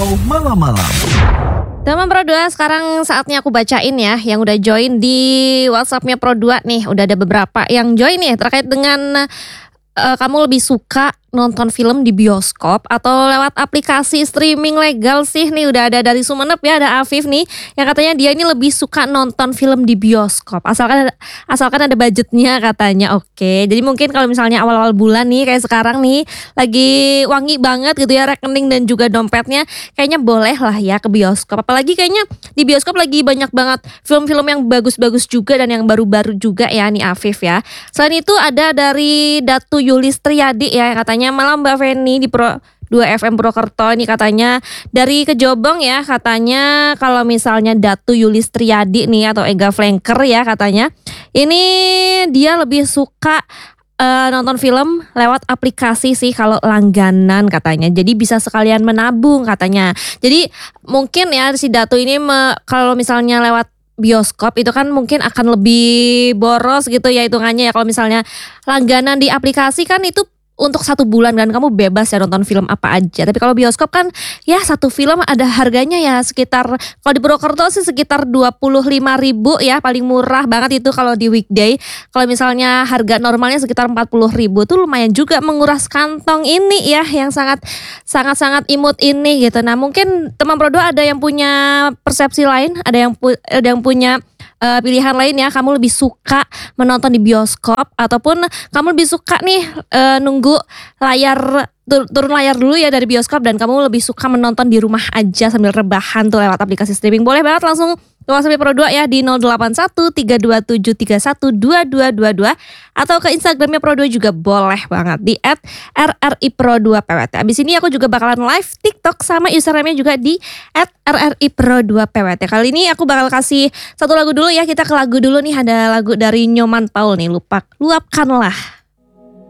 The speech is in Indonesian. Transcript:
Malam-malam. Teman Pro 2, sekarang saatnya aku bacain ya yang udah join di WhatsApp-nya Pro 2 nih. Udah ada beberapa yang join nih terkait dengan kamu lebih suka nonton film di bioskop atau lewat aplikasi streaming legal sih. Nih udah ada dari Sumeneb ya, ada Afif nih yang katanya dia ini lebih suka nonton film di bioskop asalkan ada budgetnya katanya. Oke, jadi mungkin kalau misalnya awal-awal bulan nih kayak sekarang nih lagi wangi banget gitu ya rekening dan juga dompetnya, kayaknya boleh lah ya ke bioskop. Apalagi kayaknya di bioskop lagi banyak banget film-film yang bagus-bagus juga dan yang baru-baru juga ya nih Afif ya. Selain itu ada dari Datu Yulis Triadi ya yang katanya malam Mbak Feni di Pro 2 FM Purwokerto ini katanya dari Kejobong ya, katanya kalau misalnya Datu Yulis Triadi nih atau Ega Flanker ya katanya ini dia lebih suka nonton film lewat aplikasi sih kalau langganan katanya. Jadi bisa sekalian menabung katanya. Jadi mungkin ya si Datu ini kalau misalnya lewat bioskop itu kan mungkin akan lebih boros gitu ya hitungannya ya. Kalau misalnya langganan di aplikasi kan itu untuk 1 bulan kan kamu bebas ya nonton film apa aja. Tapi kalau bioskop kan ya satu film ada harganya ya sekitar, kalau di Purwokerto sih sekitar 25.000 ya, paling murah banget itu kalau di weekday. Kalau misalnya harga normalnya sekitar 40.000 tuh lumayan juga menguras kantong ini ya yang sangat imut ini gitu. Nah mungkin teman Prodo ada yang punya persepsi lain, ada yang punya pilihan lain ya, kamu lebih suka menonton di bioskop ataupun kamu lebih suka nih nunggu layar turun layar dulu ya dari bioskop dan kamu lebih suka menonton di rumah aja sambil rebahan tuh lewat aplikasi streaming. Boleh banget langsung ke WhatsApp Pro 2 ya di 081327312222 atau ke Instagramnya Pro 2 juga boleh banget di @rripro2pwt. Abis ini aku juga bakalan live TikTok sama username-nya juga di @rripro2pwt. Kali ini aku bakal kasih satu lagu dulu ya, kita ke lagu dulu nih, ada lagu dari Nyoman Paul nih, Luapkanlah.